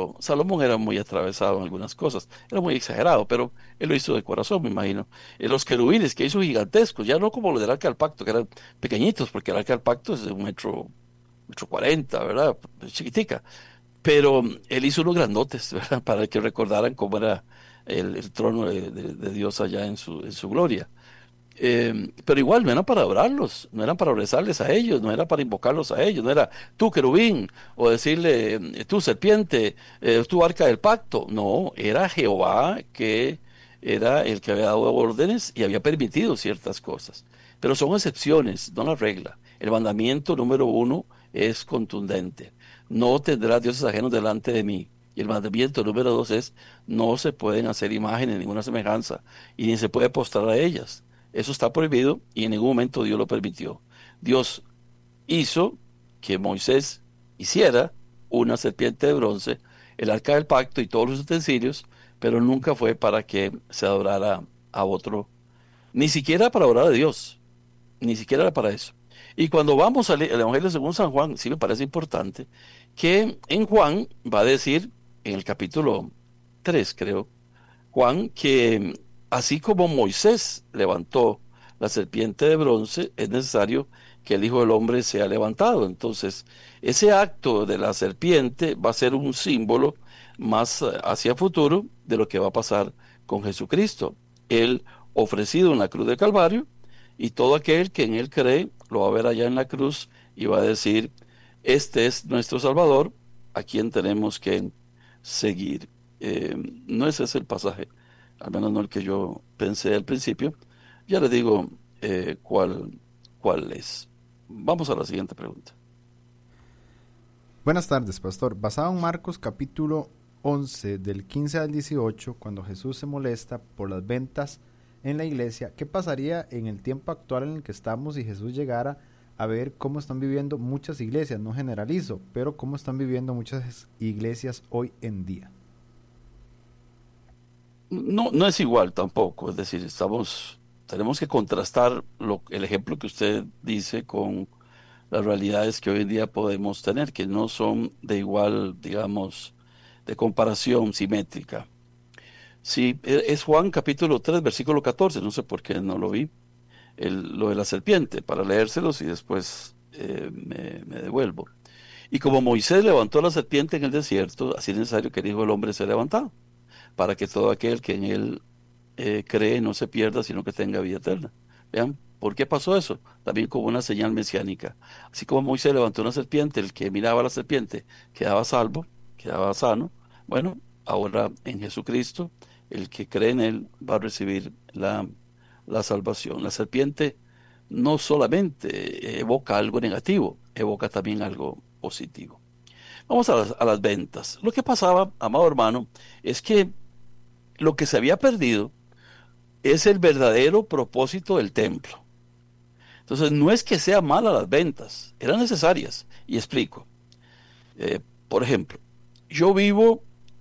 pero Salomón era muy atravesado en algunas cosas, era muy exagerado, pero él lo hizo de corazón, me imagino. Los querubines que hizo gigantescos, ya no como los del Arca del Pacto, que eran pequeñitos, porque el Arca del Pacto es de un metro 40, ¿verdad? Es chiquitica. Pero él hizo unos grandotes, ¿verdad? Para que recordaran cómo era el trono de Dios allá en su gloria. Pero igual no eran para adorarlos, no eran para rezarles a ellos, no era para invocarlos a ellos, no era tú querubín o decirle tú serpiente, tú arca del pacto. No, era Jehová que era el que había dado órdenes y había permitido ciertas cosas. Pero son excepciones, no la regla. El mandamiento número uno es contundente. No tendrás dioses ajenos delante de mí. Y el mandamiento número dos es no se pueden hacer imágenes, ninguna semejanza, y ni se puede postrar a ellas. Eso está prohibido y en ningún momento Dios lo permitió. Dios hizo que Moisés hiciera una serpiente de bronce, el arca del pacto y todos los utensilios, pero nunca fue para que se adorara a otro, ni siquiera para adorar a Dios, ni siquiera era para eso. Y cuando vamos al Evangelio según San Juan, sí me parece importante que en Juan va a decir, en el capítulo 3 creo, Juan, que así como Moisés levantó la serpiente de bronce, es necesario que el Hijo del Hombre sea levantado. Entonces, ese acto de la serpiente va a ser un símbolo más hacia futuro de lo que va a pasar con Jesucristo. Él ofrecido en la cruz de Calvario y todo aquel que en él cree lo va a ver allá en la cruz y va a decir, este es nuestro Salvador, a quien tenemos que seguir. No ese es el pasaje, al menos no el que yo pensé al principio. Ya le digo cuál es. Vamos a la siguiente pregunta. Buenas tardes, pastor. Basado en Marcos capítulo 11, del 15 al 18, cuando Jesús se molesta por las ventas en la iglesia, ¿qué pasaría en el tiempo actual en el que estamos si Jesús llegara a ver cómo están viviendo muchas iglesias? No generalizo, pero cómo están viviendo muchas iglesias hoy en día. No, no es igual tampoco, es decir, tenemos que contrastar el ejemplo que usted dice con las realidades que hoy en día podemos tener, que no son de igual, digamos, de comparación simétrica. Sí, es Juan capítulo 3 versículo 14, no sé por qué no lo vi, lo de la serpiente, para leérselos y después me devuelvo. Y como Moisés levantó la serpiente en el desierto, así es necesario que el Hijo del Hombre sea levantado, para que todo aquel que en él cree no se pierda, sino que tenga vida eterna. Vean, ¿por qué pasó eso? También como una señal mesiánica. Así como Moisés levantó una serpiente, el que miraba a la serpiente quedaba salvo, quedaba sano. Bueno, ahora en Jesucristo, el que cree en él va a recibir la salvación. La serpiente no solamente evoca algo negativo, evoca también algo positivo. Vamos a las ventas. Lo que pasaba, amado hermano, es que lo que se había perdido es el verdadero propósito del templo. Entonces, no es que sean malas las ventas, eran necesarias. Y explico. Eh, por ejemplo, yo vivo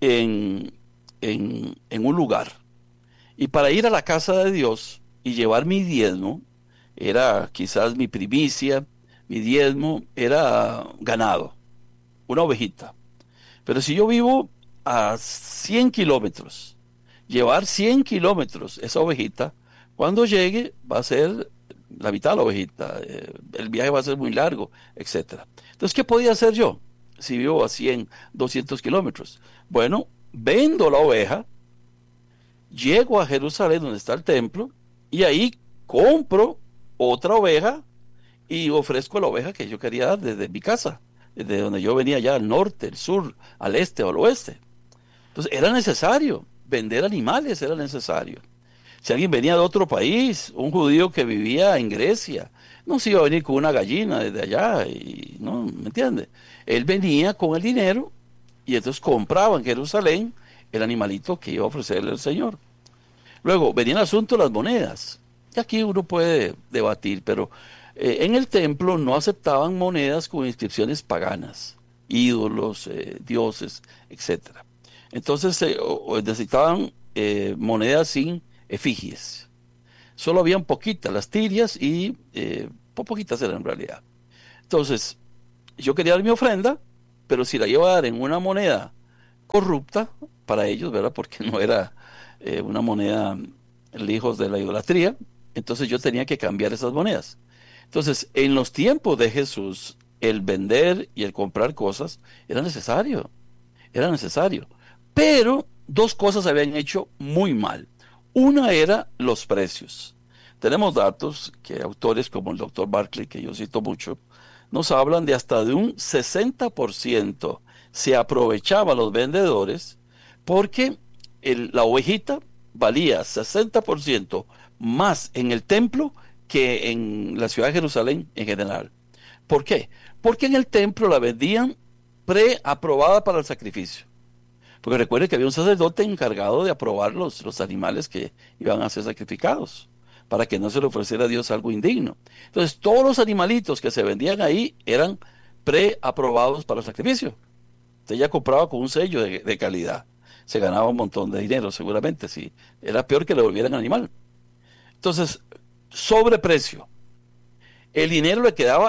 en un lugar y para ir a la casa de Dios y llevar mi diezmo, era quizás mi primicia, mi diezmo era ganado, una ovejita. Pero si yo vivo a 100 kilómetros, llevar 100 kilómetros esa ovejita, cuando llegue va a ser la mitad de la ovejita, el viaje va a ser muy largo, etcétera. Entonces, ¿qué podía hacer yo si vivo a 100, 200 kilómetros? Bueno, vendo la oveja, llego a Jerusalén donde está el templo y ahí compro otra oveja y ofrezco la oveja que yo quería dar desde mi casa, desde donde yo venía ya al norte, el sur, al este o al oeste. Entonces era necesario, vender animales era necesario. Si alguien venía de otro país, un judío que vivía en Grecia, no se iba a venir con una gallina desde allá, y no, ¿me entiende? Él venía con el dinero y entonces compraba en Jerusalén el animalito que iba a ofrecerle el Señor. Luego venía el asunto de las monedas. Y aquí uno puede debatir, pero en el templo no aceptaban monedas con inscripciones paganas, ídolos, dioses, etcétera. Entonces necesitaban monedas sin efigies. Solo habían poquitas, las tirias y poquitas eran en realidad. Entonces, yo quería dar mi ofrenda, pero si la iba a dar en una moneda corrupta para ellos, ¿verdad? Porque no era una moneda lejos de la idolatría. Entonces yo tenía que cambiar esas monedas. Entonces, en los tiempos de Jesús, el vender y el comprar cosas era necesario, era necesario. Pero dos cosas se habían hecho muy mal. Una era los precios. Tenemos datos que autores como el doctor Barclay, que yo cito mucho, nos hablan de hasta de un 60% se aprovechaba los vendedores porque la ovejita valía 60% más en el templo que en la ciudad de Jerusalén en general. ¿Por qué? Porque en el templo la vendían preaprobada para el sacrificio. Porque recuerde que había un sacerdote encargado de aprobar los animales que iban a ser sacrificados, para que no se le ofreciera a Dios algo indigno. Entonces, todos los animalitos que se vendían ahí eran preaprobados para el sacrificio. Usted ya compraba con un sello de calidad. Se ganaba un montón de dinero, seguramente, si era peor que le volvieran animal. Entonces, sobreprecio. El dinero le quedaba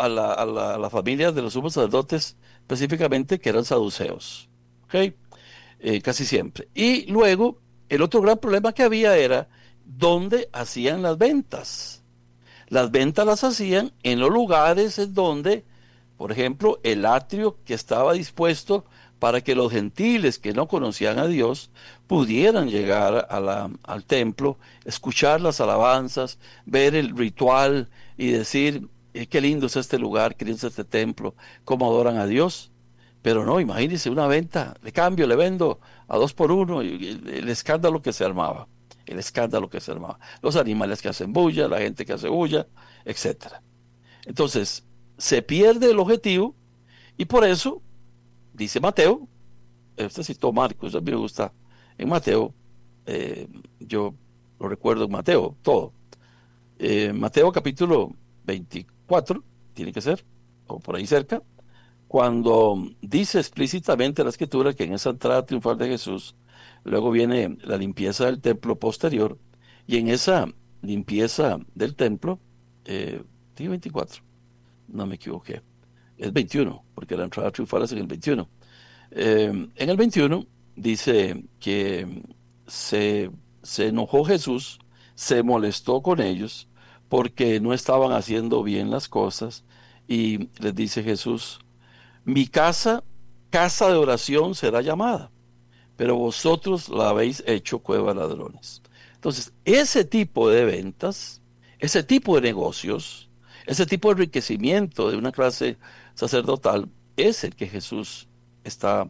a las familias de los sumos sacerdotes, específicamente, que eran saduceos. ¿Ok? Casi siempre. Y luego, el otro gran problema que había era dónde hacían las ventas. Las ventas las hacían en los lugares en donde, por ejemplo, el atrio que estaba dispuesto para que los gentiles que no conocían a Dios pudieran llegar al templo, escuchar las alabanzas, ver el ritual y decir, qué lindo es este lugar, qué lindo es este templo, cómo adoran a Dios. Pero no, imagínense una venta, le cambio, le vendo a 2 por 1, y el escándalo que se armaba, el escándalo que se armaba. Los animales que hacen bulla, la gente que hace bulla, etcétera. Entonces, se pierde el objetivo y por eso, dice Mateo, este citó Marcos, a mí me gusta, en Mateo, yo lo recuerdo en Mateo, todo. Mateo capítulo 24, tiene que ser, o por ahí cerca, cuando dice explícitamente la escritura que en esa entrada triunfal de Jesús, luego viene la limpieza del templo posterior, y en esa limpieza del templo, dije 24, no me equivoqué, es 21, porque la entrada triunfal es en el 21. En el 21 dice que se, se enojó Jesús, se molestó con ellos porque no estaban haciendo bien las cosas, y les dice Jesús, mi casa, casa de oración será llamada, pero vosotros la habéis hecho cueva de ladrones. Entonces, ese tipo de ventas, ese tipo de negocios, ese tipo de enriquecimiento de una clase sacerdotal es el que Jesús está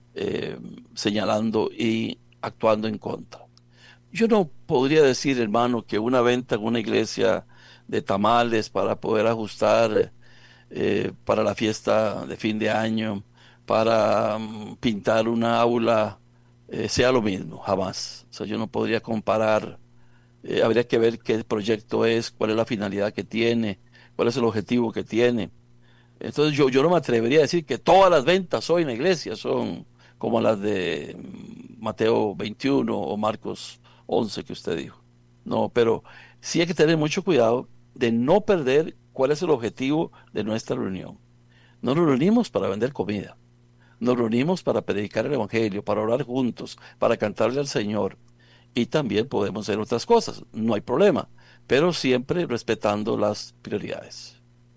señalando y actuando en contra. Yo no podría decir, hermano, que una venta en una iglesia de tamales para poder ajustar para la fiesta de fin de año, para pintar una aula, sea lo mismo, jamás. O sea, yo no podría comparar, habría que ver qué proyecto es, cuál es la finalidad que tiene, cuál es el objetivo que tiene. Entonces yo no me atrevería a decir que todas las ventas hoy en la iglesia son como las de Mateo 21 o Marcos 11 que usted dijo. No, pero sí hay que tener mucho cuidado de no perder cuál es el objetivo de nuestra reunión. No nos reunimos para vender comida, nos reunimos para predicar el Evangelio, para orar juntos, para cantarle al Señor, y también podemos hacer otras cosas, no hay problema, pero siempre respetando las prioridades.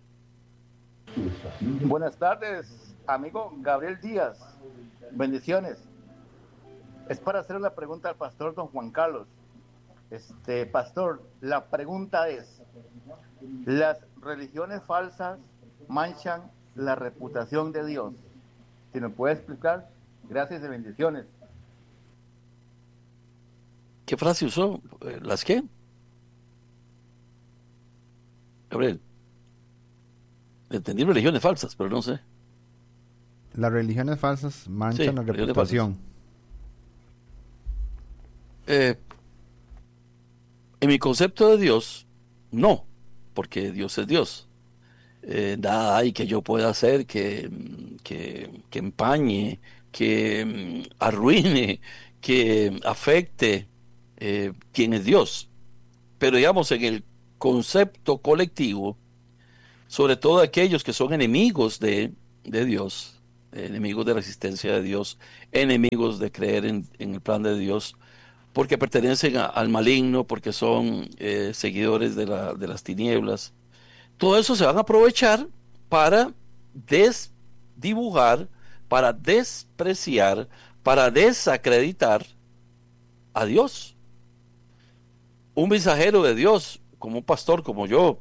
Buenas tardes, amigo Gabriel Díaz. Bendiciones. Es para hacer la pregunta al pastor don Juan Carlos. Pastor, la pregunta es, ¿las religiones falsas manchan la reputación de Dios? Si me puede explicar, gracias y bendiciones. ¿Qué frase usó? ¿Las qué? Gabriel, entendí religiones falsas, pero no sé. Las religiones falsas manchan Sí, la religiones reputación. En mi concepto de Dios, no, porque Dios es Dios. Nada hay que yo pueda hacer que empañe, que arruine, que afecte quién es Dios. Pero digamos, en el concepto colectivo, sobre todo aquellos que son enemigos de Dios, enemigos de la existencia de Dios, enemigos de creer en el plan de Dios, porque pertenecen al maligno, porque son seguidores de las tinieblas. Todo eso se van a aprovechar para desdibujar, para despreciar, para desacreditar a Dios. Un mensajero de Dios, como un pastor como yo,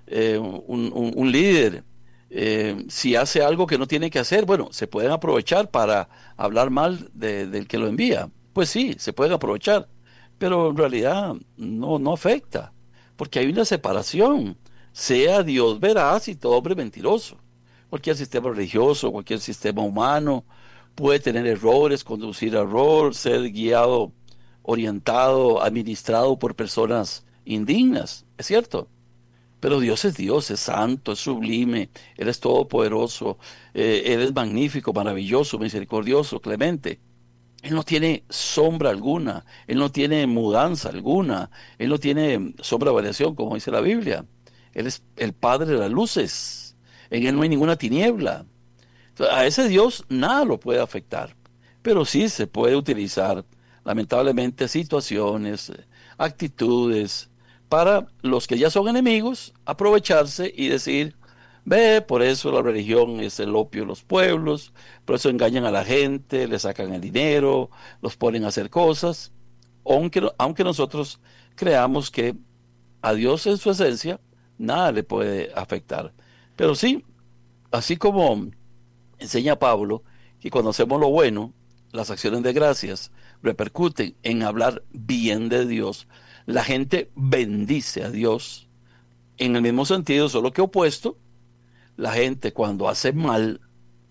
un líder, si hace algo que no tiene que hacer, bueno, se pueden aprovechar para hablar mal del que lo envía. Pues sí, se pueden aprovechar, pero en realidad no afecta, porque hay una separación, sea Dios veraz y todo hombre mentiroso. Cualquier sistema religioso, cualquier sistema humano puede tener errores, conducir a error, ser guiado, orientado, administrado por personas indignas, es cierto. Pero Dios, es santo, es sublime, Él es todopoderoso, Él es magnífico, maravilloso, misericordioso, clemente. Él no tiene sombra alguna, Él no tiene mudanza alguna, Él no tiene sombra de variación, como dice la Biblia. Él es el Padre de las luces, en Él no hay ninguna tiniebla. Entonces, a ese Dios nada lo puede afectar, pero sí se puede utilizar, lamentablemente, situaciones, actitudes, para los que ya son enemigos, aprovecharse y decir, ve, por eso la religión es el opio de los pueblos, por eso engañan a la gente, le sacan el dinero, los ponen a hacer cosas, aunque nosotros creamos que a Dios en su esencia nada le puede afectar. Pero sí, así como enseña Pablo, que cuando hacemos lo bueno, las acciones de gracias repercuten en hablar bien de Dios, la gente bendice a Dios. En el mismo sentido, solo que opuesto, la gente cuando hace mal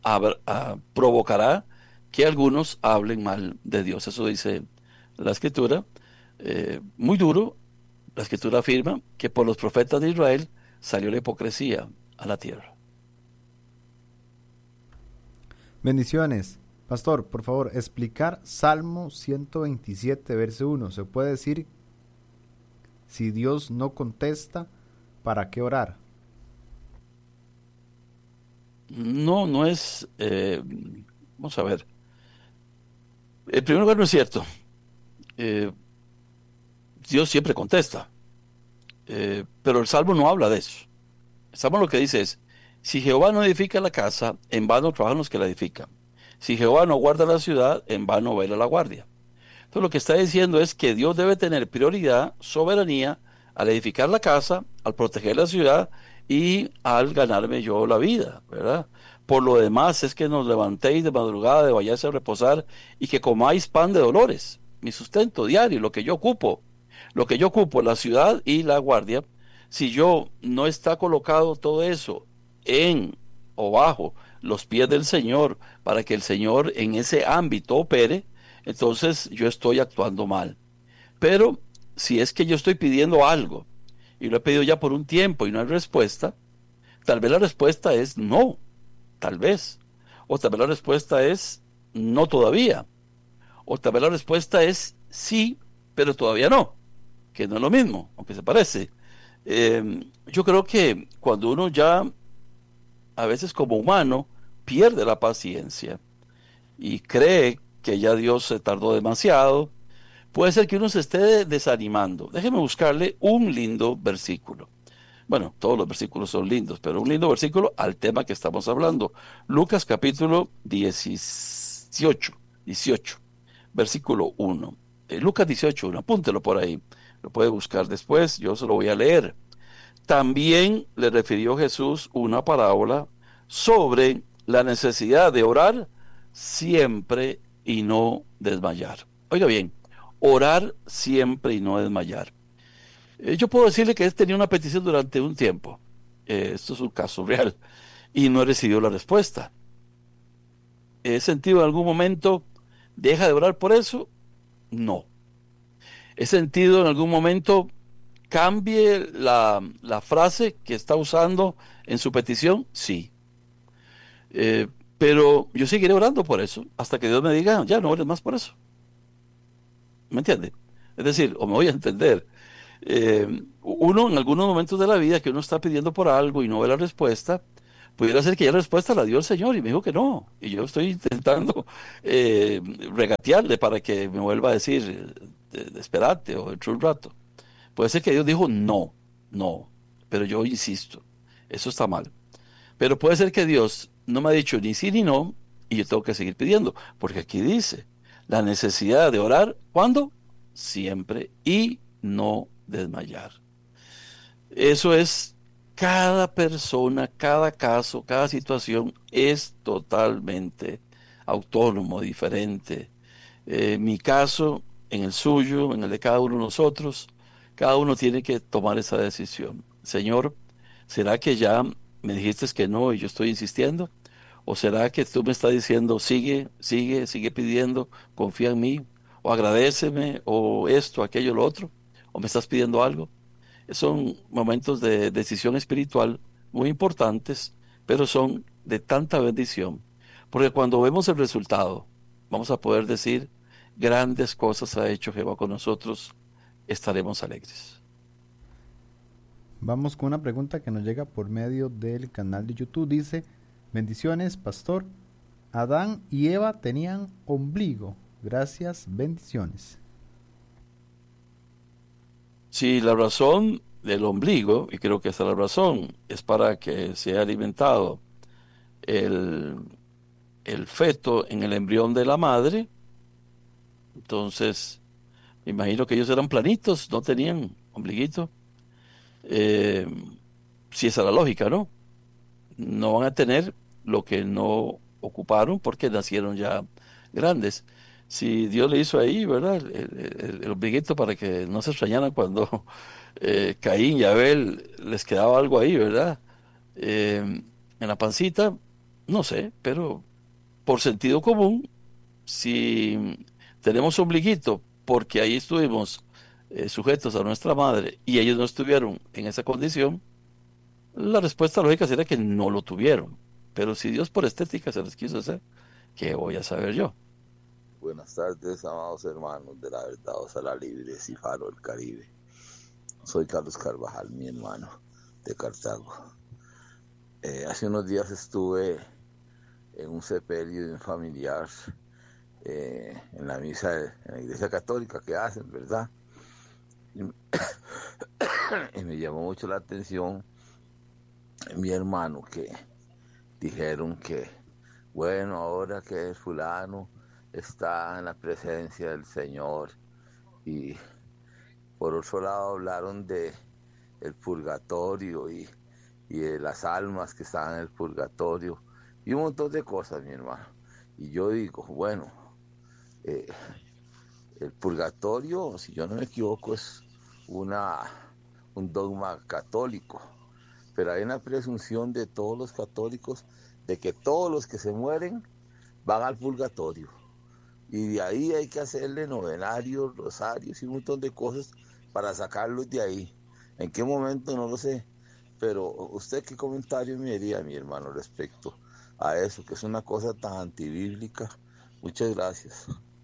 provocará que algunos hablen mal de Dios. Eso dice la Escritura, muy duro. La Escritura afirma que por los profetas de Israel salió la hipocresía a la tierra. Bendiciones. Pastor, por favor, explicar Salmo 127, verso 1. ¿Se puede decir, si Dios no contesta, ¿para qué orar? No es, vamos a ver, en primer lugar no es cierto. Eh, Dios siempre contesta, pero el Salmo no habla de eso. El Salmo lo que dice es, si Jehová no edifica la casa, en vano trabajan los que la edifican. Si Jehová no guarda la ciudad, en vano vela la guardia. Entonces lo que está diciendo es que Dios debe tener prioridad, soberanía, al edificar la casa, al proteger la ciudad y al ganarme yo la vida, ¿verdad? Por lo demás es que nos levantéis de madrugada, de vayáis a reposar y que comáis pan de dolores, mi sustento diario, lo que yo ocupo, la ciudad y la guardia. Si yo no está colocado todo eso en o bajo los pies del Señor para que el Señor en ese ámbito opere, entonces yo estoy actuando mal. Pero si es que yo estoy pidiendo algo y lo he pedido ya por un tiempo y no hay respuesta, tal vez la respuesta es no, tal vez. O tal vez la respuesta es no todavía. O tal vez la respuesta es sí, pero todavía no, que no es lo mismo, aunque se parece. Yo creo que cuando uno ya, a veces como humano, pierde la paciencia y cree que ya Dios se tardó demasiado, puede ser que uno se esté desanimando. Déjeme buscarle un lindo versículo. Bueno, todos los versículos son lindos, pero un lindo versículo al tema que estamos hablando. Lucas capítulo 18, versículo 1. Lucas 18, 1, apúntelo por ahí. Lo puede buscar después, yo se lo voy a leer. También le refirió Jesús una parábola sobre la necesidad de orar siempre y no desmayar. Oiga bien, orar siempre y no desmayar. Yo puedo decirle que he tenido una petición durante un tiempo. Esto es un caso real. Y no he recibido la respuesta. ¿He sentido en algún momento, deja de orar por eso? No. ¿He sentido en algún momento, cambie la frase que está usando en su petición? Sí. Pero yo seguiré orando por eso hasta que Dios me diga, ya no ores más por eso. ¿Me entiende? Es decir, o me voy a entender. Uno en algunos momentos de la vida que uno está pidiendo por algo y no ve la respuesta, pudiera ser que ya la respuesta la dio el Señor y me dijo que no. Y yo estoy intentando regatearle para que me vuelva a decir, espérate o dentro de un rato. Puede ser que Dios dijo no, no, pero yo insisto, eso está mal. Pero puede ser que Dios no me ha dicho ni sí ni no y yo tengo que seguir pidiendo, porque aquí dice la necesidad de orar, ¿cuándo? Siempre y no desmayar. Eso es, cada persona, cada caso, cada situación es totalmente autónomo, diferente. Mi caso, en el suyo, en el de cada uno de nosotros, cada uno tiene que tomar esa decisión. Señor, ¿será que ya me dijiste que no y yo estoy insistiendo? ¿O será que tú me estás diciendo, sigue, sigue, sigue pidiendo, confía en mí, o agradéceme, o esto, aquello, lo otro, o me estás pidiendo algo? Son momentos de decisión espiritual muy importantes, pero son de tanta bendición, porque cuando vemos el resultado, vamos a poder decir, grandes cosas ha hecho Jehová con nosotros, estaremos alegres. Vamos con una pregunta que nos llega por medio del canal de YouTube. Dice, bendiciones, pastor. Adán y Eva tenían ombligo. Gracias, bendiciones. Si la razón del ombligo, y creo que esa es la razón, es para que sea alimentado el, el feto en el embrión de la madre, entonces me imagino que ellos eran planitos, no tenían ombliguito. Eh, si esa es la lógica, ¿no? No van a tener lo que no ocuparon porque nacieron ya grandes. Si Dios le hizo ahí, ¿verdad? El ombliguito para que no se extrañaran cuando Caín y Abel les quedaba algo ahí, ¿verdad? En la pancita, no sé, pero por sentido común, si tenemos ombliguito porque ahí estuvimos sujetos a nuestra madre y ellos no estuvieron en esa condición, la respuesta lógica sería que no lo tuvieron. Pero si Dios por estética se les quiso hacer, ¿qué voy a saber yo? Buenas tardes, amados hermanos de la verdad, Ojalá Libres y Faro del Caribe. Soy Carlos Carvajal, mi hermano de Cartago. Hace unos días estuve en un sepelio de un familiar en la misa en la iglesia católica que hacen, ¿verdad? Y me llamó mucho la atención mi hermano que dijeron que, bueno, ahora que el fulano está en la presencia del Señor, y por otro lado hablaron de el purgatorio y de las almas que están en el purgatorio y un montón de cosas, mi hermano. Y yo digo, bueno, el purgatorio, si yo no me equivoco, es un dogma católico, pero hay una presunción de todos los católicos de que todos los que se mueren van al purgatorio, y de ahí hay que hacerle novenarios, rosarios y un montón de cosas para sacarlos de ahí. ¿En qué momento? No lo sé, pero ¿usted qué comentario me haría, mi hermano, respecto a eso, que es una cosa tan antibíblica? Muchas gracias.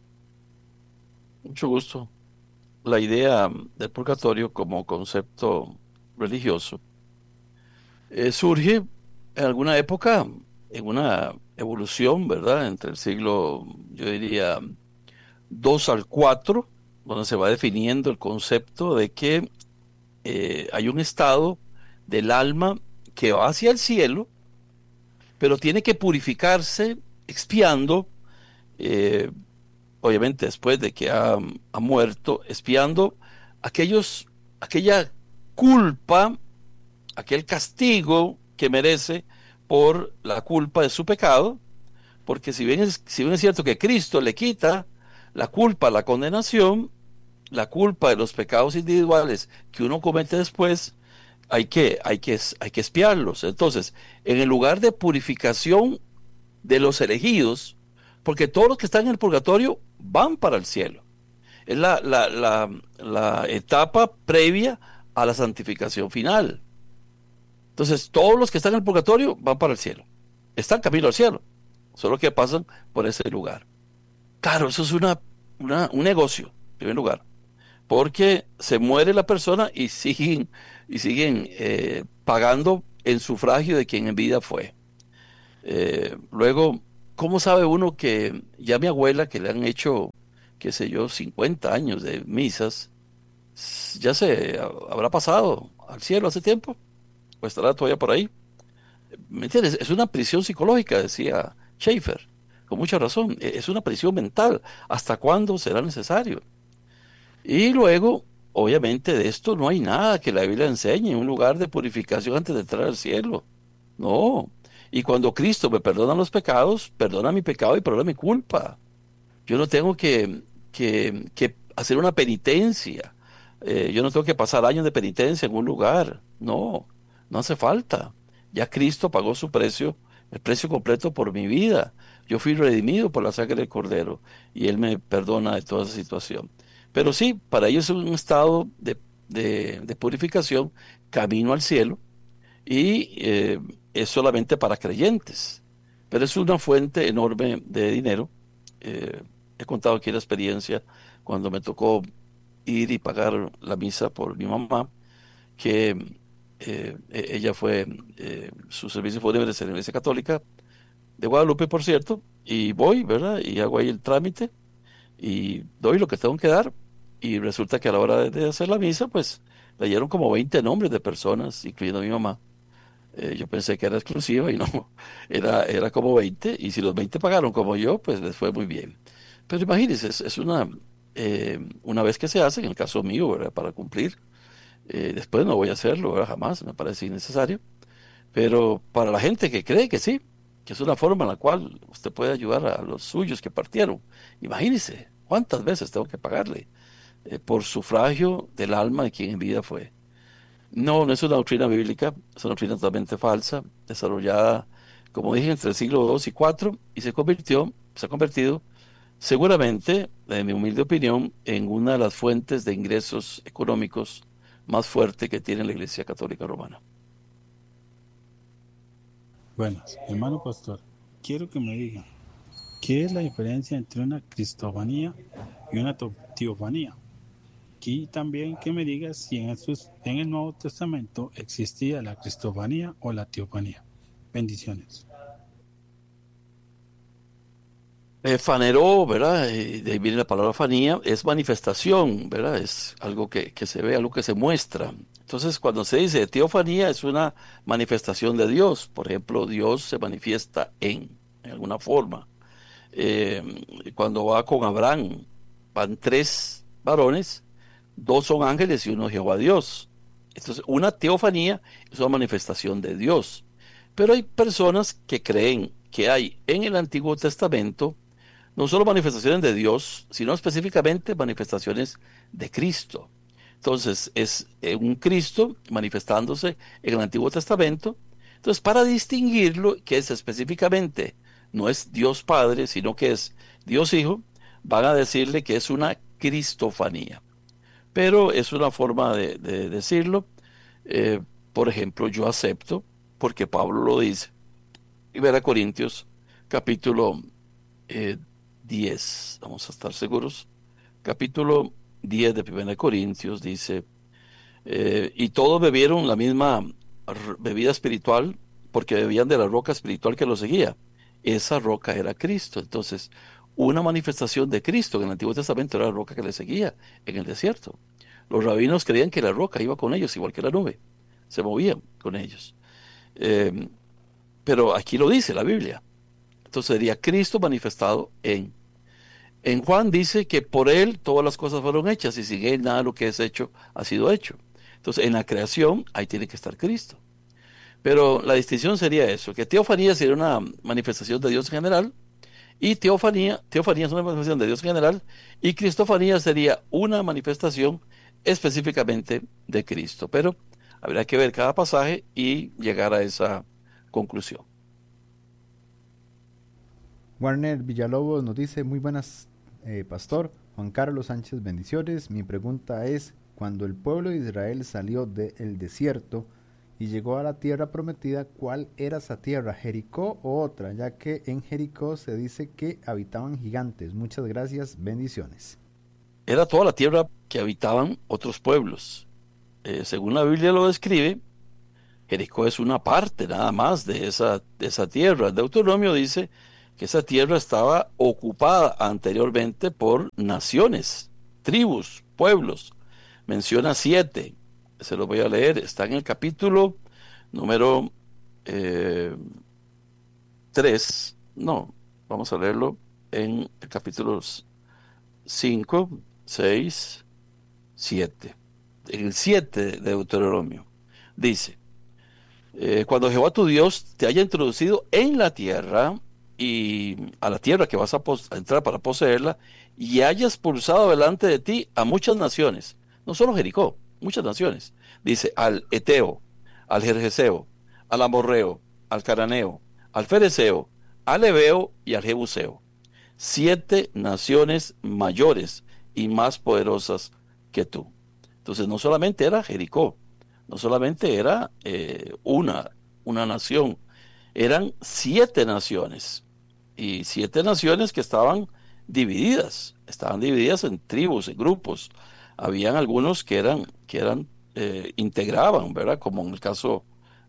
Mucho gusto. La idea del purgatorio como concepto religioso surge en alguna época, en una evolución, ¿verdad? Entre el siglo, yo diría, 2 al 4, donde se va definiendo el concepto de que hay un estado del alma que va hacia el cielo, pero tiene que purificarse expiando, eh, obviamente después de que ha muerto, expiando aquella culpa, aquel castigo que merece por la culpa de su pecado, porque si bien es cierto que Cristo le quita la culpa, la condenación, la culpa de los pecados individuales que uno comete después, hay que expiarlos. Entonces, en el lugar de purificación de los elegidos, porque todos los que están en el purgatorio van para el cielo. Es la etapa previa a la santificación final. Entonces, todos los que están en el purgatorio van para el cielo. Están camino al cielo, solo que pasan por ese lugar. Claro, eso es un negocio, en primer lugar, porque se muere la persona y siguen pagando el sufragio de quien en vida fue. Luego, ¿cómo sabe uno que ya mi abuela, que le han hecho, qué sé yo, 50 años de misas, ya se habrá pasado al cielo hace tiempo? ¿O estará todavía por ahí? ¿Me entiendes? Es una prisión psicológica, decía Schaeffer, con mucha razón. Es una prisión mental. ¿Hasta cuándo será necesario? Y luego, obviamente, de esto no hay nada que la Biblia enseñe, un lugar de purificación antes de entrar al cielo. No. Y cuando Cristo me perdona los pecados, perdona mi pecado y perdona mi culpa. Yo no tengo que hacer una penitencia. Yo no tengo que pasar años de penitencia en un lugar. No, no hace falta. Ya Cristo pagó su precio, el precio completo por mi vida. Yo fui redimido por la sangre del Cordero y Él me perdona de toda esa situación. Pero sí, para ellos es un estado de purificación, camino al cielo, y es solamente para creyentes. Pero es una fuente enorme de dinero. Eh, He contado aquí la experiencia cuando me tocó ir y pagar la misa por mi mamá, que ella fue, su servicio fue de la Iglesia Católica de Guadalupe, por cierto, y voy, ¿verdad? Y hago ahí el trámite y doy lo que tengo que dar. Y resulta que a la hora de hacer la misa, pues leyeron como 20 nombres de personas, incluyendo a mi mamá. Yo pensé que era exclusiva y no, era como 20, y si los 20 pagaron como yo, pues les fue muy bien. Pero imagínense, es una vez que se hace, en el caso mío, ¿verdad? Para cumplir, después no voy a hacerlo, ¿verdad? Jamás, me parece innecesario. Pero para la gente que cree que sí, que es una forma en la cual usted puede ayudar a los suyos que partieron, imagínense cuántas veces tengo que pagarle por sufragio del alma de quien en vida fue. No, no es una doctrina bíblica, es una doctrina totalmente falsa, desarrollada, como dije, entre el siglo II y IV, y se ha convertido, seguramente, en mi humilde opinión, en una de las fuentes de ingresos económicos más fuerte que tiene la Iglesia Católica Romana. Buenas, hermano pastor, quiero que me diga, ¿qué es la diferencia entre una cristofanía y una teofanía? Y también que me diga si en el Nuevo Testamento existía la cristofanía o la teofanía. Bendiciones. Fanero, ¿verdad? De ahí viene la palabra fanía, es manifestación, ¿verdad? Es algo que se ve, algo que se muestra. Entonces, cuando se dice teofanía, es una manifestación de Dios. Por ejemplo, Dios se manifiesta en alguna forma. Eh, Cuando va con Abraham, van tres varones, dos son ángeles y uno es Jehová Dios. Entonces, una teofanía es una manifestación de Dios. Pero hay personas que creen que hay en el Antiguo Testamento no solo manifestaciones de Dios, sino específicamente manifestaciones de Cristo. Entonces, es un Cristo manifestándose en el Antiguo Testamento. Entonces, para distinguirlo, que es específicamente, no es Dios Padre, sino que es Dios Hijo, van a decirle que es una cristofanía. Pero es una forma de decirlo. Eh, por ejemplo, yo acepto, porque Pablo lo dice, 1 Corintios, capítulo eh, 10, vamos a estar seguros, capítulo 10 de 1 Corintios dice, y todos bebieron la misma bebida espiritual porque bebían de la roca espiritual que los seguía. Esa roca era Cristo. Entonces, una manifestación de Cristo en el Antiguo Testamento era la roca que le seguía en el desierto. Los rabinos creían que la roca iba con ellos, igual que la nube, se movían con ellos. Eh, pero aquí lo dice la Biblia. Entonces sería Cristo manifestado en. En Juan dice que por él todas las cosas fueron hechas y sin él nada de lo que es hecho ha sido hecho. Entonces en la creación ahí tiene que estar Cristo. Pero la distinción sería eso, que teofanía sería una manifestación de Dios en general y teofanía es una manifestación de Dios en general y cristofanía sería una manifestación específicamente de Cristo. Pero habría que ver cada pasaje y llegar a esa conclusión. Warner Villalobos nos dice, muy buenas, pastor. Juan Carlos Sánchez, bendiciones. Mi pregunta es, cuando el pueblo de Israel salió del desierto y llegó a la tierra prometida, ¿cuál era esa tierra? ¿Jericó o otra? Ya que en Jericó se dice que habitaban gigantes. Muchas gracias, bendiciones. Era toda la tierra que habitaban otros pueblos. Según la Biblia lo describe, Jericó es una parte nada más de esa tierra. Deuteronomio dice que esa tierra estaba ocupada anteriormente por naciones, tribus, pueblos. Menciona 7, se los voy a leer, está en el capítulo número 3, no, vamos a leerlo en el capítulo 5, 6, 7. En el 7 de Deuteronomio dice, cuando Jehová tu Dios te haya introducido en la tierra y a la tierra que vas a entrar para poseerla y hayas expulsado delante de ti a muchas naciones, no solo Jericó, muchas naciones, dice al Eteo, al Gergeseo, al Amorreo, al Cananeo, al Fereceo, al Ebeo y al Jebuseo, 7 naciones mayores y más poderosas que tú. Entonces no solamente era Jericó, no solamente era una nación, eran 7 naciones, y 7 naciones que estaban divididas en tribus, en grupos. Habían algunos que integraban, ¿verdad? Como en el caso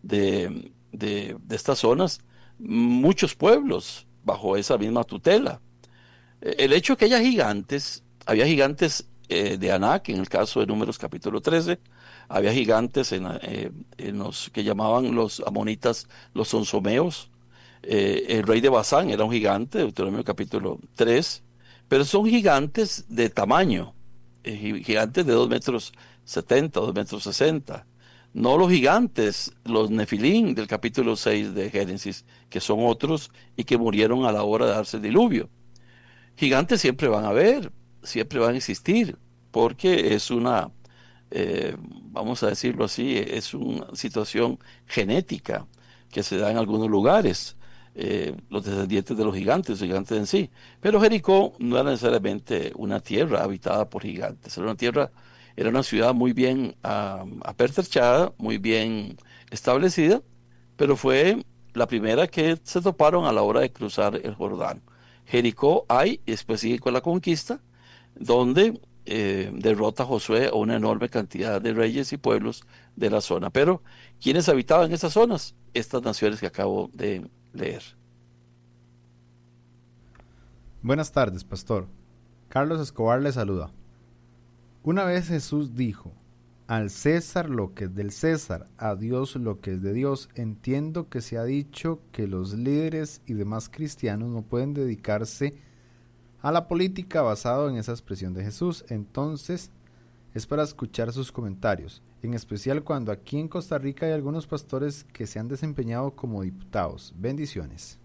de estas zonas, muchos pueblos bajo esa misma tutela. El hecho de que había gigantes de Anac, en el caso de Números capítulo 13, había gigantes en los que llamaban los amonitas los sonsomeos. El rey de Basán era un gigante, Deuteronomio capítulo 3, pero son gigantes de tamaño, gigantes de 2,70 m, 2,60 m. No los gigantes, los nefilín del capítulo 6 de Génesis, que son otros y que murieron a la hora de darse el diluvio. Gigantes siempre van a haber, siempre van a existir, porque es vamos a decirlo así, es una situación genética que se da en algunos lugares, los descendientes de los gigantes en sí. Pero Jericó no era necesariamente una tierra habitada por gigantes, era una ciudad muy bien apertrechada, muy bien establecida, pero fue la primera que se toparon a la hora de cruzar el Jordán. Jericó hay, y después sigue con la conquista, donde derrota a Josué a una enorme cantidad de reyes y pueblos de la zona. Pero, ¿quiénes habitaban esas zonas? Estas naciones que acabo de leer. Buenas tardes, pastor. Carlos Escobar le saluda. Una vez Jesús dijo, al César lo que es del César, a Dios lo que es de Dios. Entiendo que se ha dicho que los líderes y demás cristianos no pueden dedicarse a la política basado en esa expresión de Jesús. Entonces, es para escuchar sus comentarios, en especial cuando aquí en Costa Rica hay algunos pastores que se han desempeñado como diputados. Bendiciones.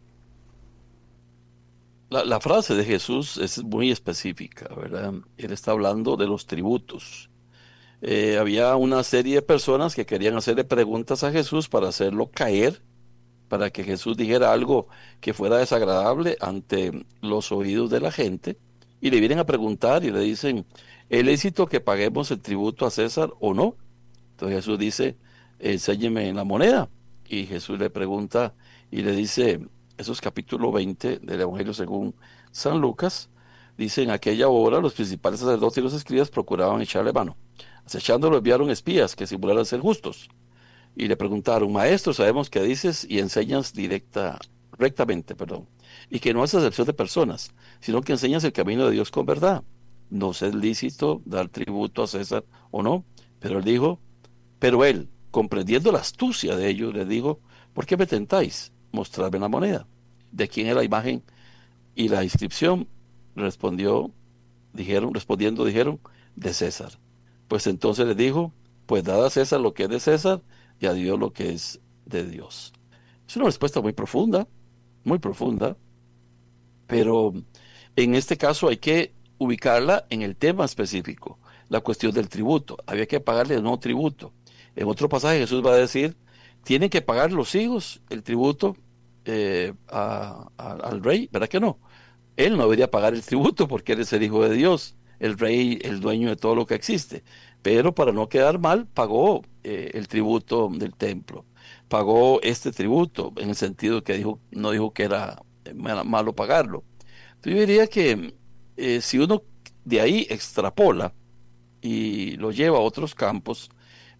La frase de Jesús es muy específica, ¿verdad? Él está hablando de los tributos. Había una serie de personas que querían hacerle preguntas a Jesús para hacerlo caer, para que Jesús dijera algo que fuera desagradable ante los oídos de la gente, y le vienen a preguntar y le dicen, ¿es lícito que paguemos el tributo a César o no? Entonces Jesús dice, enséñeme la moneda, y Jesús le pregunta y le dice, eso es capítulo 20 del Evangelio según San Lucas, dice, en aquella hora los principales sacerdotes y los escribas procuraban echarle mano. Acechándolo enviaron espías que simularan ser justos. Y le preguntaron, maestro, sabemos que dices y enseñas rectamente, y que no haces excepción de personas, sino que enseñas el camino de Dios con verdad. No es lícito dar tributo a César o no. Pero él dijo, pero él, comprendiendo la astucia de ellos, le dijo, ¿por qué me tentáis? Mostradme la moneda. ¿De quién es la imagen y la inscripción? Respondiendo, dijeron, de César. Pues entonces le dijo, pues dad a César lo que es de César y a Dios lo que es de Dios. Es una respuesta muy profunda, pero en este caso hay que ubicarla en el tema específico, la cuestión del tributo. Había que pagarle el no tributo. En otro pasaje Jesús va a decir, tienen que pagar los hijos el tributo al rey, ¿verdad que no? Él no debería pagar el tributo porque él es el hijo de Dios, el rey, el dueño de todo lo que existe. Pero para no quedar mal, pagó el tributo del templo. Pagó este tributo en el sentido que no dijo que era malo pagarlo. Entonces yo diría que si uno de ahí extrapola y lo lleva a otros campos,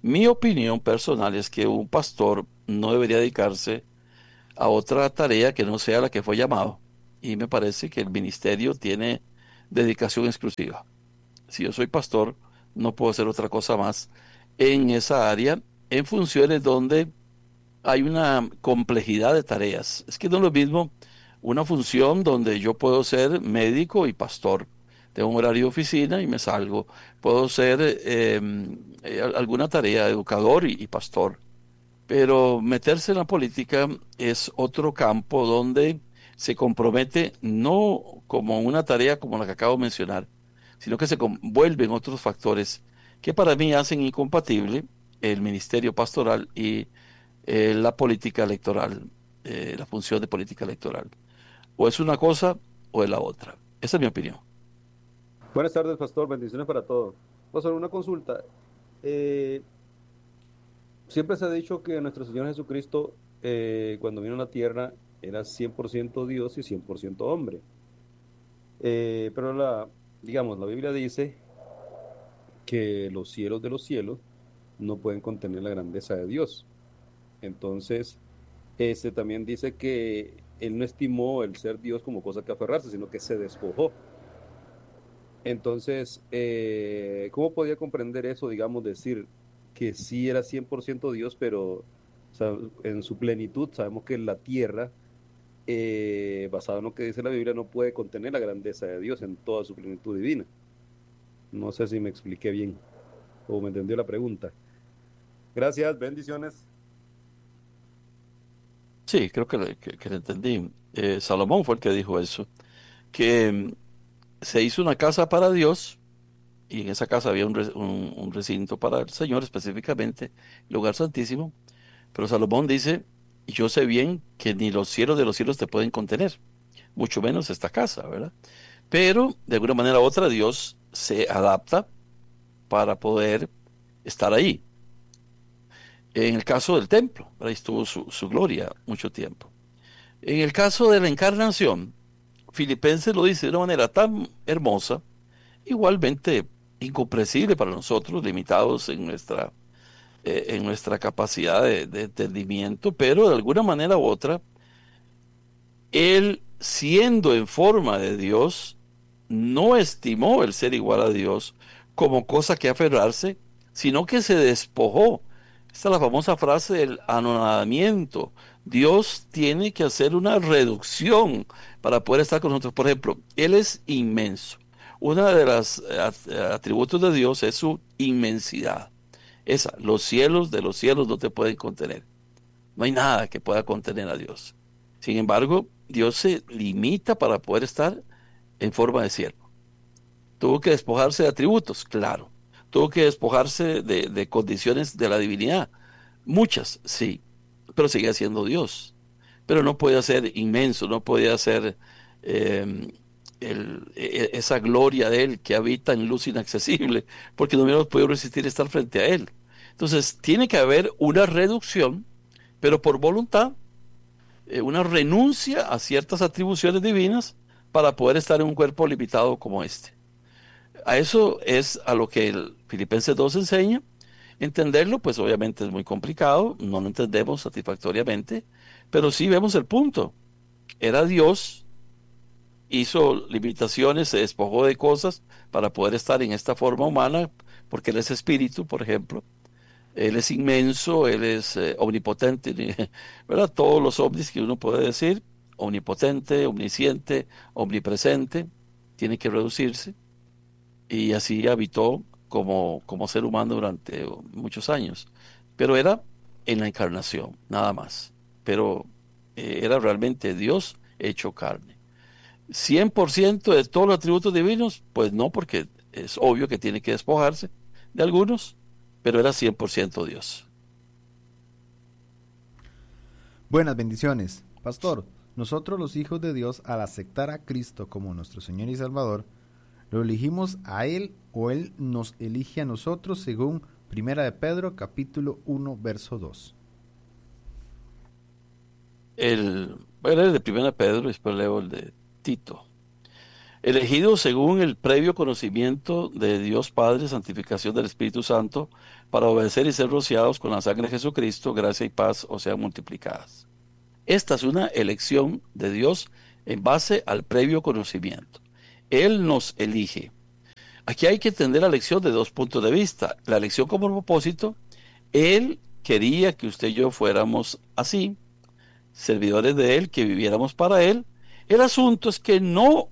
Mi opinión personal es que un pastor no debería dedicarse a otra tarea que no sea la que fue llamado. Y me parece que el ministerio tiene dedicación exclusiva. Si yo soy pastor, no puedo hacer otra cosa más en esa área, en funciones donde hay una complejidad de tareas. Es que no es lo mismo una función donde yo puedo ser médico y pastor. Tengo un horario de oficina y me salgo. Puedo ser alguna tarea, educador y pastor. Pero meterse en la política es otro campo donde se compromete no como una tarea como la que acabo de mencionar, sino que se envuelven otros factores que para mí hacen incompatible el ministerio pastoral y la política electoral, la función de política electoral. O es una cosa o es la otra. Esa es mi opinión. Buenas tardes, pastor. Bendiciones para todos. Pastor, una consulta. Eh, Siempre se ha dicho que nuestro Señor Jesucristo, cuando vino a la tierra, era 100% Dios y 100% hombre. Pero digamos, la Biblia dice que los cielos de los cielos no pueden contener la grandeza de Dios. Entonces, también dice que Él no estimó el ser Dios como cosa que aferrarse, sino que se despojó. Entonces, ¿cómo podía comprender eso, digamos, decir que sí era 100% Dios, pero o sea, en su plenitud sabemos que la tierra, basado en lo que dice la Biblia, no puede contener la grandeza de Dios en toda su plenitud divina? No sé si me expliqué bien o me entendió la pregunta. Gracias, bendiciones. Sí, creo que lo entendí. Salomón fue el que dijo eso, que se hizo una casa para Dios y en esa casa había un recinto para el Señor específicamente, lugar santísimo, pero Salomón dice, yo sé bien que ni los cielos de los cielos te pueden contener, mucho menos esta casa, ¿verdad? Pero de alguna manera u otra Dios se adapta para poder estar ahí. En el caso del templo, ahí estuvo su gloria mucho tiempo. En el caso de la encarnación, Filipenses lo dice de una manera tan hermosa, igualmente incomprensible para nosotros, limitados en nuestra capacidad de entendimiento, pero de alguna manera u otra, Él, siendo en forma de Dios, no estimó el ser igual a Dios como cosa que aferrarse, sino que se despojó. Esta es la famosa frase del anonadamiento. Dios tiene que hacer una reducción para poder estar con nosotros. Por ejemplo, Él es inmenso. Uno de los atributos de Dios es su inmensidad. Los cielos de los cielos no te pueden contener. No hay nada que pueda contener a Dios. Sin embargo, Dios se limita para poder estar en forma de siervo. Tuvo que despojarse de atributos, claro. Tuvo que despojarse de condiciones de la divinidad. Muchas, sí, pero seguía siendo Dios. Pero no podía ser inmenso, no podía ser eh, esa gloria de Él que habita en luz inaccesible, porque no hubiéramos podido resistir estar frente a Él. Entonces, tiene que haber una reducción, pero por voluntad, una renuncia a ciertas atribuciones divinas para poder estar en un cuerpo limitado como este. A eso es a lo que el Filipenses 2 enseña. Entenderlo, pues obviamente es muy complicado, no lo entendemos satisfactoriamente, pero sí vemos el punto. Era Dios, hizo limitaciones, se despojó de cosas para poder estar en esta forma humana, porque Él es espíritu, por ejemplo. Él es inmenso, Él es omnipotente, ¿verdad? Todos los ovnis que uno puede decir, omnipotente, omnisciente, omnipresente, tiene que reducirse. Y así habitó como ser humano durante muchos años. Pero era en la encarnación, nada más. Pero era realmente Dios hecho carne. 100% de todos los atributos divinos, pues no, porque es obvio que tiene que despojarse de algunos, pero era 100% Dios. Buenas bendiciones. Pastor, nosotros los hijos de Dios, al aceptar a Cristo como nuestro Señor y Salvador, ¿lo elegimos a Él o Él nos elige a nosotros según 1 de Pedro capítulo 1 verso 2? Voy a leer el de 1 Pedro y después leo el de Tito. Elegidos según el previo conocimiento de Dios Padre, santificación del Espíritu Santo, para obedecer y ser rociados con la sangre de Jesucristo, gracia y paz o sean multiplicadas. Esta es una elección de Dios en base al previo conocimiento. Él nos elige. Aquí hay que entender la elección de dos puntos de vista. La elección como propósito, Él quería que usted y yo fuéramos así, servidores de Él, que viviéramos para Él. El asunto es que no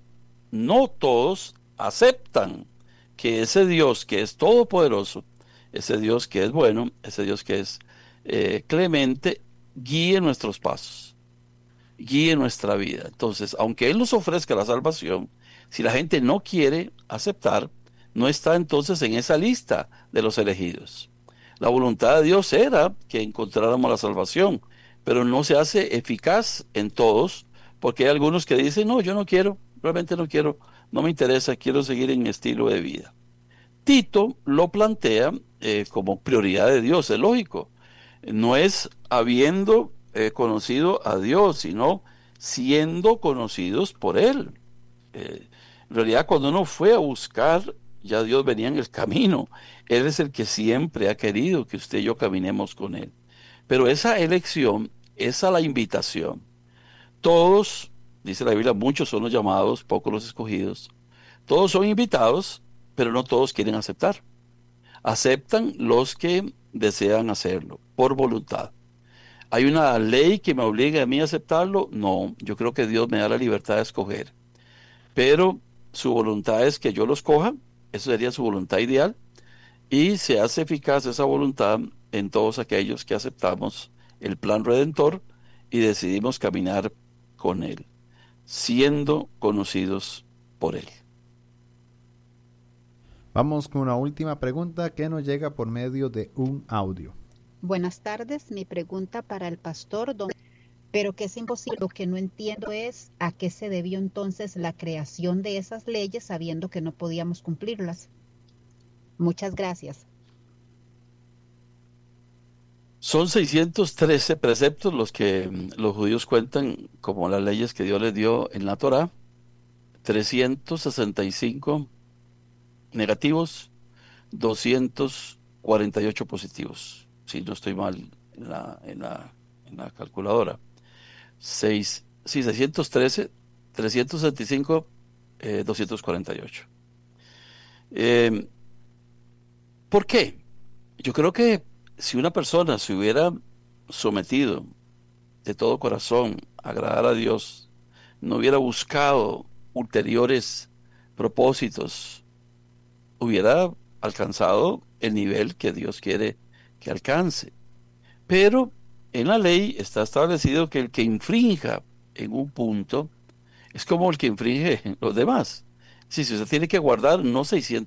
todos aceptan que ese Dios que es todopoderoso, ese Dios que es bueno, ese Dios que es clemente, guíe nuestros pasos, guíe nuestra vida. Entonces, aunque Él nos ofrezca la salvación, si la gente no quiere aceptar, no está entonces en esa lista de los elegidos. La voluntad de Dios era que encontráramos la salvación, pero no se hace eficaz en todos, porque hay algunos que dicen, no, yo no quiero, realmente no quiero, no me interesa, quiero seguir en mi estilo de vida. Tito lo plantea como prioridad de Dios, es lógico. No es habiendo conocido a Dios, sino siendo conocidos por Él. En realidad, cuando uno fue a buscar, ya Dios venía en el camino. Él es el que siempre ha querido que usted y yo caminemos con Él. Pero esa elección, esa la invitación. Todos, dice la Biblia, muchos son los llamados, pocos los escogidos. Todos son invitados, pero no todos quieren aceptar. Aceptan los que desean hacerlo, por voluntad. ¿Hay una ley que me obligue a mí a aceptarlo? No, yo creo que Dios me da la libertad de escoger. Pero su voluntad es que yo lo escoja, eso sería su voluntad ideal, y se hace eficaz esa voluntad en todos aquellos que aceptamos el plan redentor y decidimos caminar con Él, siendo conocidos por Él. Vamos con una última pregunta que nos llega por medio de un audio. Buenas tardes, mi pregunta para el pastor, pero que es imposible, lo que no entiendo es a qué se debió entonces la creación de esas leyes sabiendo que no podíamos cumplirlas. Muchas gracias. Son 613 preceptos los que los judíos cuentan como las leyes que Dios les dio en la Torá, 365 negativos, 248 positivos, si no estoy mal en la calculadora. 613, 365, 248. ¿Por qué? Yo creo que si una persona se hubiera sometido de todo corazón a agradar a Dios, no hubiera buscado ulteriores propósitos, hubiera alcanzado el nivel que Dios quiere que alcance. Pero en la ley está establecido que el que infrinja en un punto es como el que infringe en los demás. Si usted tiene que guardar no